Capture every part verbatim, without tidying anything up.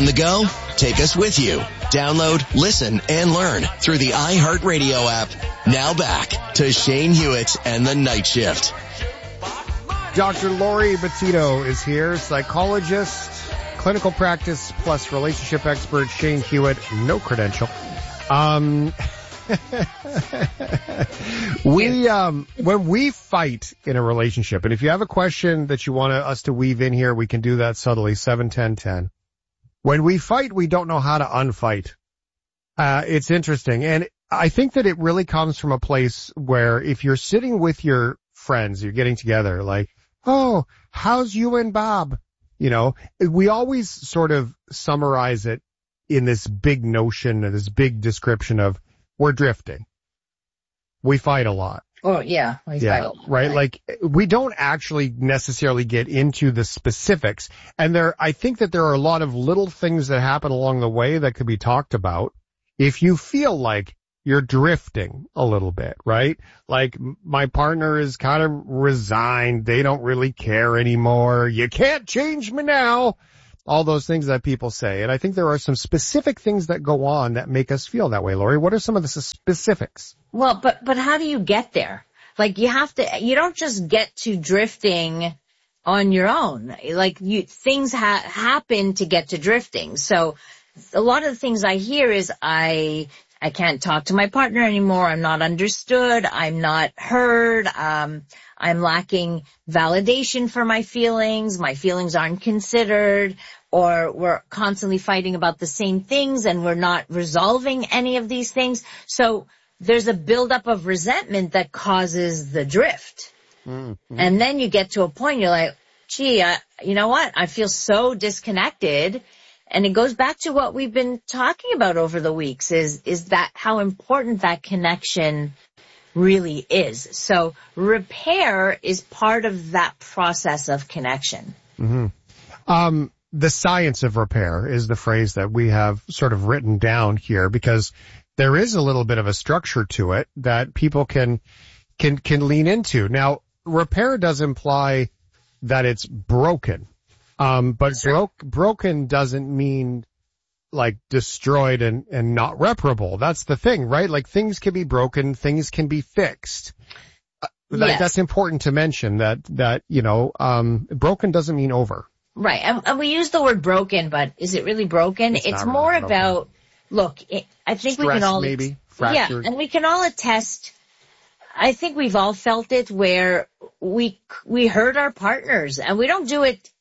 On the go? Take us with you. Download, listen, and learn through the iHeartRadio app. Now back to Shane Hewitt and the Night Shift. Doctor Lori Bettino is here, psychologist, clinical practice plus relationship expert. Shane Hewitt, no credential. Um, we, um, when we fight in a relationship, and if you have a question that you want us to weave in here, we can do that subtly, seven ten ten. When we fight, we don't know how to unfight. Uh, it's interesting. And I think that it really comes from a place where if you're sitting with your friends, you're getting together, like, oh, how's you and Bob? You know, we always sort of summarize it in this big notion, this big description of we're drifting. We fight a lot. Oh, yeah. We yeah, fight a lot. right? Like, we don't actually necessarily get into the specifics. And there, I think that there are a lot of little things that happen along the way that could be talked about if you feel like you're drifting a little bit, right? Like, my partner is kind of resigned. They don't really care anymore. You can't change me now. All those things that people say. And I think there are some specific things that go on that make us feel that way, Lori. What are some of the specifics? Well, but, but how do you get there? Like, you have to, you don't just get to drifting on your own. Like, you, things ha- happen to get to drifting. So a lot of the things I hear is I, I can't talk to my partner anymore. I'm not understood. I'm not heard. Um, I'm lacking validation for my feelings. My feelings aren't considered, or we're constantly fighting about the same things and we're not resolving any of these things. So there's a buildup of resentment that causes the drift. Mm-hmm. And then you get to a point you're like, gee, I, you know what? I feel so disconnected. And it goes back to what we've been talking about over the weeks is, is that how important that connection really is. So repair is part of that process of connection. Mm-hmm. Um, the science of repair is the phrase that we have sort of written down here because there is a little bit of a structure to it that people can, can, can lean into. Now, repair does imply that it's broken. Um, but bro- broken doesn't mean like destroyed and, and not reparable. That's the thing, right? Like things can be broken, things can be fixed. Uh, that, yes. That's important to mention that, that, you know, um, broken doesn't mean over. Right. And, and we use the word broken, but is it really broken? It's, it's really more broken. about, look, it, I think Stress, we can all, maybe, fractured. Yeah, and we can all attest. I think we've all felt it where we, we hurt our partners and we don't do it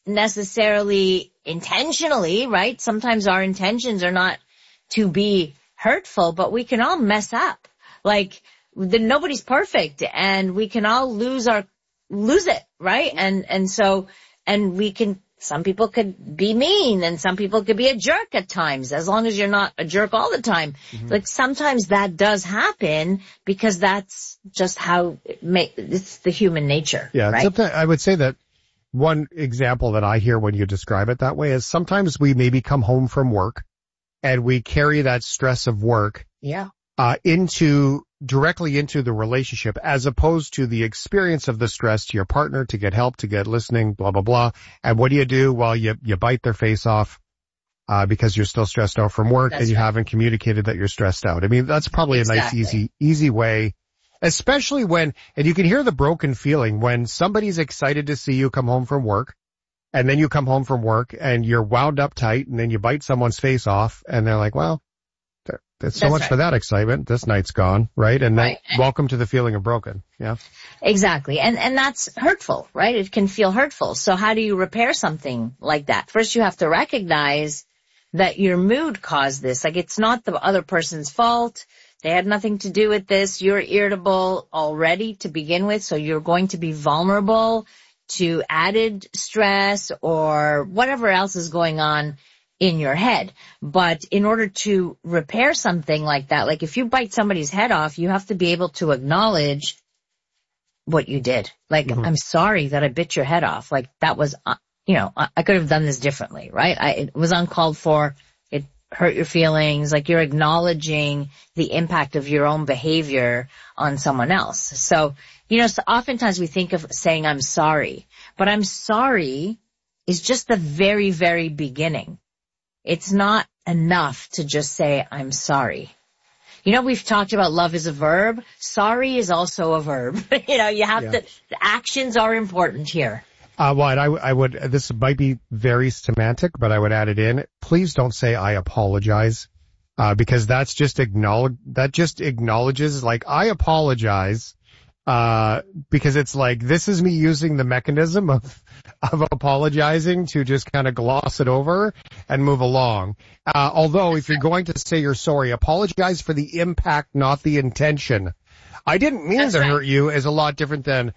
necessarily intentionally, right? Sometimes our intentions are not to be hurtful, but we can all mess up. Like, the, nobody's perfect and we can all lose our, lose it, right? And, and so, and we can, some people could be mean and some people could be a jerk at times, as long as you're not a jerk all the time. Mm-hmm. Like, sometimes that does happen because that's just how it may, it's the human nature. Yeah. Right? Sometimes I would say that one example that I hear when you describe it that way is sometimes we maybe come home from work and we carry that stress of work yeah. uh, into directly into the relationship as opposed to the experience of the stress to your partner to get help, to get listening, blah, blah, blah. And what do you do? Well, you, you bite their face off, uh, because you're still stressed out from work. That's and you right. haven't communicated that you're stressed out. I mean, that's probably exactly. a nice, easy, easy way. Especially when, and you can hear the broken feeling when somebody's excited to see you come home from work and then you come home from work and you're wound up tight and then you bite someone's face off and they're like, well, that's so that's much right. for that excitement. This night's gone, right? And then right. welcome to the feeling of broken. Yeah. Exactly. And, and that's hurtful, right? It can feel hurtful. So how do you repair something like that? First, you have to recognize that your mood caused this. Like, it's not the other person's fault. They had nothing to do with this. You're irritable already to begin with, so you're going to be vulnerable to added stress or whatever else is going on in your head. But in order to repair something like that, like if you bite somebody's head off, you have to be able to acknowledge what you did. Like, mm-hmm. I'm sorry that I bit your head off. Like, that was, uh, you know, I, I could have done this differently, right? I, it was uncalled for. Hurt your feelings, like you're acknowledging the impact of your own behavior on someone else. So, you know, so oftentimes we think of saying I'm sorry, but I'm sorry is just the very, very beginning. it's not enough to just say, I'm sorry. You know, we've talked about love is a verb. Sorry is also a verb. You know, you have yeah. to, the actions are important here. Uh, what I, I would, this might be very semantic, but I would add it in. Please don't say I apologize, uh, because that's just acknowledge, that just acknowledges, like, I apologize, uh, because it's like, this is me using the mechanism of, of apologizing to just kind of gloss it over and move along. Uh, although if you're going to say you're sorry, apologize for the impact, not the intention. I didn't mean that's to right. hurt you is a lot different than,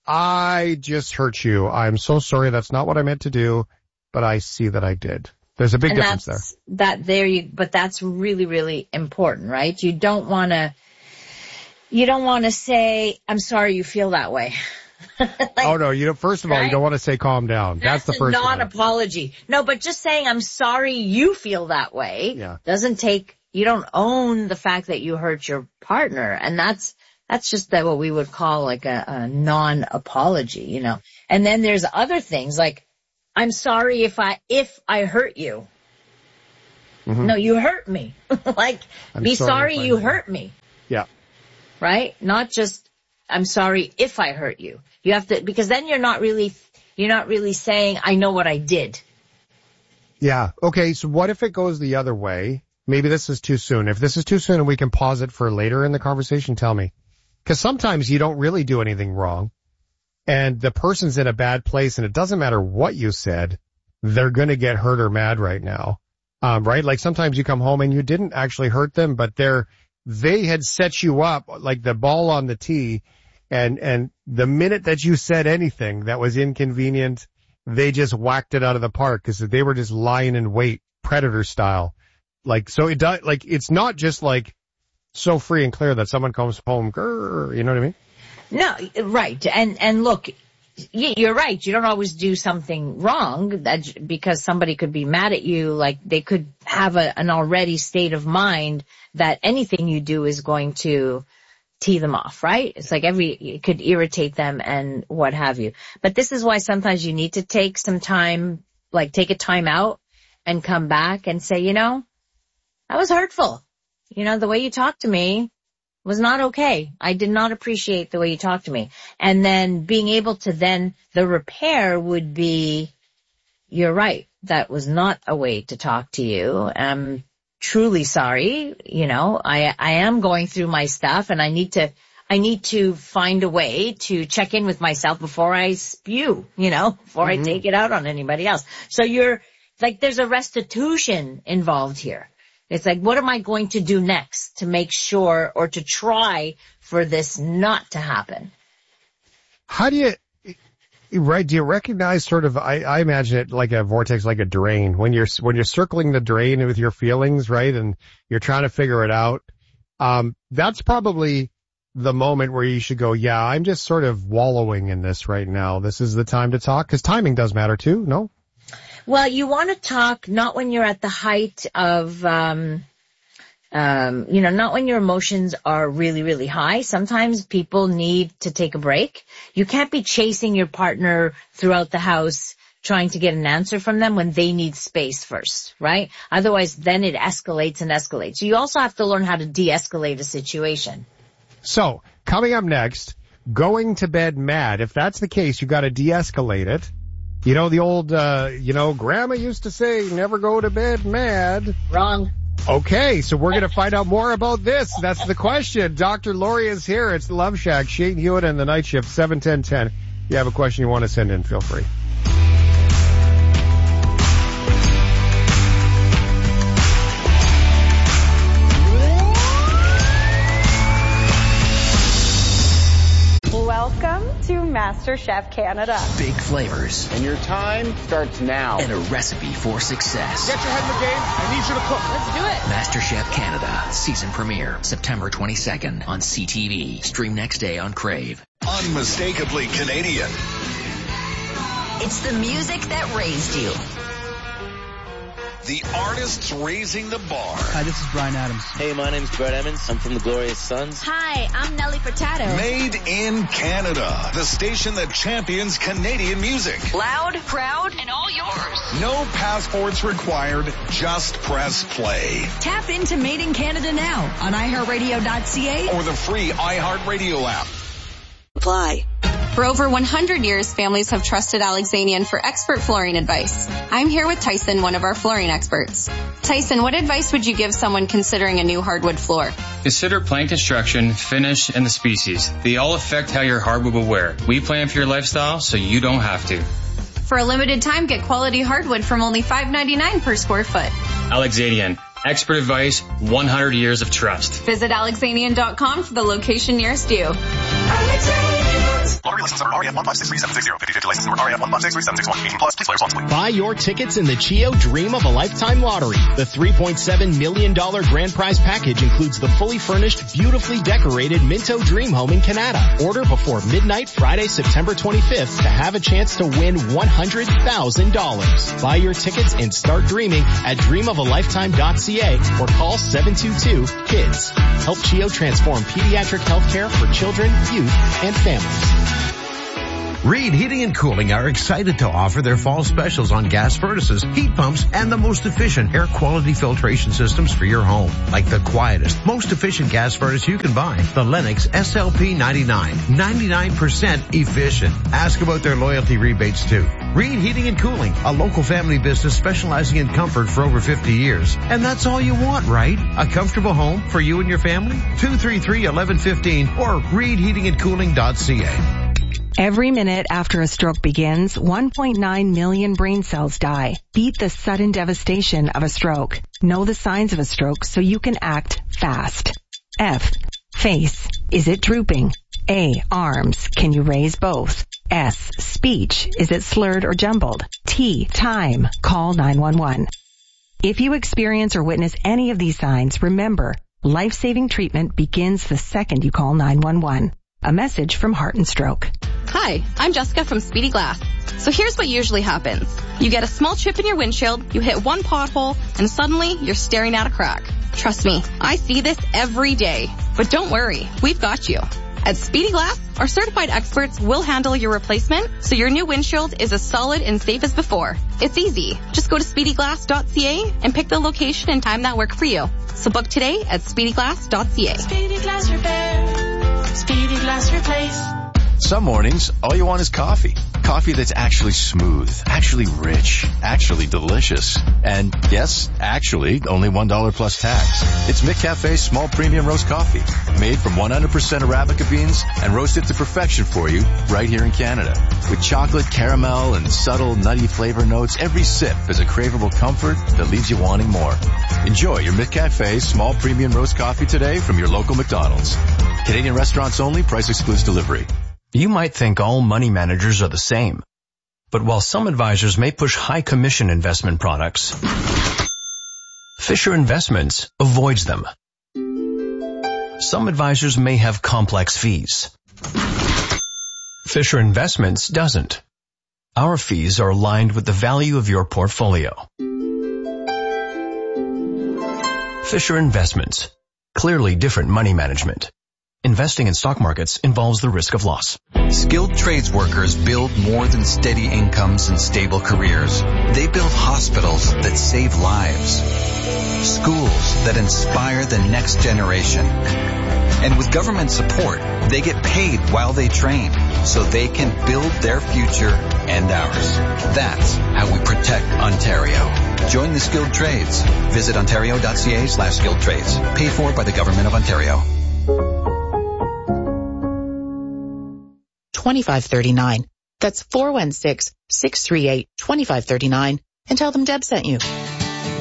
I just hurt you. I'm so sorry. That's not what I meant to do, but I see that I did. There's a big and difference there. That there you, but that's really, really important, right? You don't want to, you don't want to say, I'm sorry you feel that way. Like, oh no, you know, first of all, right? You don't want to say calm down. That's, That's the first non-apology. No, but just saying I'm sorry you feel that way yeah. doesn't take, you don't own the fact that you hurt your partner. And that's, That's just that what we would call like a, a non-apology, you know. And then there's other things like, I'm sorry if I, if I hurt you. Mm-hmm. No, you hurt me. Like, I'm be sorry, sorry you hurt me. Yeah. Right? Not just, I'm sorry if I hurt you. You have to, because then you're not really, you're not really saying, I know what I did. Yeah. Okay. So what if it goes the other way? Maybe this is too soon. If this is too soon and we can pause it for later in the conversation, tell me. Because sometimes you don't really do anything wrong, and the person's in a bad place, and it doesn't matter what you said, they're going to get hurt or mad right now, um, right? Like sometimes you come home and you didn't actually hurt them, but they're they had set you up like the ball on the tee, and and the minute that you said anything that was inconvenient, they just whacked it out of the park because they were just lying in wait, predator style. Like so, it does like it's not just like. So free and clear that someone comes home, grrr, you know what I mean? No, right. And, and look, you're right. You don't always do something wrong that, because somebody could be mad at you. Like they could have a, an already state of mind that anything you do is going to tee them off, right? It's like every, it could irritate them and what have you. But this is why sometimes you need to take some time, like take a time out and come back and say, you know, that was hurtful. You know, the way you talked to me was not okay. I did not appreciate the way you talked to me. And then being able to then, the repair would be, you're right, that was not a way to talk to you. I'm truly sorry. You know, I, I am going through my stuff and I need to, I need to find a way to check in with myself before I spew, you know, before mm-hmm. I take it out on anybody else. So you're, like, there's a restitution involved here. It's like, what am I going to do next to make sure or to try for this not to happen? How do you, right, do you recognize sort of, I, I imagine it like a vortex, like a drain. When you're, when you're circling the drain with your feelings, right, and you're trying to figure it out, um, that's probably the moment where you should go, yeah, I'm just sort of wallowing in this right now. This is the time to talk, because timing does matter too, no? Well, you want to talk not when you're at the height of, um, um, you know, not when your emotions are really, really high. Sometimes people need to take a break. You can't be chasing your partner throughout the house trying to get an answer from them when they need space first, right? Otherwise, then it escalates and escalates. You also have to learn how to de-escalate a situation. So, coming up next, going to bed mad. If that's the case, you got to de-escalate it. You know, the old, uh, you know, grandma used to say, never go to bed mad. Wrong. Okay, so we're going to find out more about this. That's the question. Doctor Lori is here. It's the Love Shack. Shane Hewitt and the Night Shift, seven ten ten. If you have a question you want to send in, feel free. Welcome to MasterChef Canada. Big flavors. And your time starts now. And a recipe for success. Get your head in the game. I need you to cook. Let's do it. MasterChef Canada. Season premiere. September twenty-second on C T V. Stream next day on Crave. Unmistakably Canadian. It's the music that raised you. The artists raising the bar. Hi, this is Bryan Adams. Hey, my name's Brett Emmons. I'm from the Glorious Sons. Hi, I'm Nelly Furtado. Made in Canada. The station that champions Canadian music. Loud, proud, and all yours. No passports required. Just press play. Tap into Made in Canada now on i heart radio dot c a Or the free iHeartRadio app. Apply. For over one hundred years, families have trusted Alexanian for expert flooring advice. I'm here with Tyson, one of our flooring experts. Tyson, what advice would you give someone considering a new hardwood floor? Consider plan construction, finish, and the species. They all affect how your hardwood will wear. We plan for your lifestyle so you don't have to. For a limited time, get quality hardwood from only five ninety-nine per square foot. Alexanian. Expert advice, one hundred years of trust. Visit Alexanian dot com for the location nearest you. Lottery license number R E F one five six three seven six zero. fifty fifty license number R E F one five six three seven six one. eighteen plus. Please play responsibly. Buy your tickets in the Chio Dream of a Lifetime Lottery. The three point seven million dollars grand prize package includes the fully furnished, beautifully decorated Minto Dream Home in Canada. Order before midnight Friday, September twenty-fifth to have a chance to win one hundred thousand dollars. Buy your tickets and start dreaming at dream of a lifetime dot c a or call seven two two KIDS. Help Chio transform pediatric healthcare for children, youth, and families. Reed Heating and Cooling are excited to offer their fall specials on gas furnaces, heat pumps, and the most efficient air quality filtration systems for your home. Like the quietest, most efficient gas furnace you can buy, the Lennox S L P ninety-nine. ninety-nine percent efficient. Ask about their loyalty rebates too. Reed Heating and Cooling, a local family business specializing in comfort for over fifty years. And that's all you want, right? A comfortable home for you and your family? two three three, one one one five or reed heating and cooling dot c a. Every minute after a stroke begins, one point nine million brain cells die. Beat the sudden devastation of a stroke. Know the signs of a stroke so you can act fast. F. Face. Is it drooping? A. Arms. Can you raise both? S. Speech. Is it slurred or jumbled? T. Time. Call nine one one. If you experience or witness any of these signs, remember, life-saving treatment begins the second you call nine one one. A message from Heart and Stroke. Hi, I'm Jessica from Speedy Glass. So here's what usually happens. You get a small chip in your windshield, you hit one pothole, and suddenly you're staring at a crack. Trust me, I see this every day. But don't worry, we've got you. At Speedy Glass, our certified experts will handle your replacement so your new windshield is as solid and safe as before. It's easy. Just go to speedy glass dot c a and pick the location and time that work for you. So book today at speedy glass dot c a. Speedy Glass Repair. Speedy Glass Replace. Some mornings, all you want is coffee. Coffee that's actually smooth, actually rich, actually delicious. And yes, actually, only one dollar plus tax. It's McCafe's small premium roast coffee, made from one hundred percent Arabica beans and roasted to perfection for you right here in Canada. With chocolate, caramel, and subtle nutty flavor notes, every sip is a craveable comfort that leaves you wanting more. Enjoy your McCafe's small premium roast coffee today from your local McDonald's. Canadian restaurants only, price excludes delivery. You might think all money managers are the same. But while some advisors may push high commission investment products, Fisher Investments avoids them. Some advisors may have complex fees. Fisher Investments doesn't. Our fees are aligned with the value of your portfolio. Fisher Investments. Clearly different money management. Investing in stock markets involves the risk of loss. Skilled trades workers build more than steady incomes and stable careers. They build hospitals that save lives, schools that inspire the next generation. And with government support, they get paid while they train so they can build their future and ours. That's how we protect Ontario. Join the skilled trades. Visit ontario dot c a slash skilled trades. Paid for by the Government of Ontario. twenty-five thirty-nine. That's four one six, six three eight, two five three nine and tell them Deb sent you.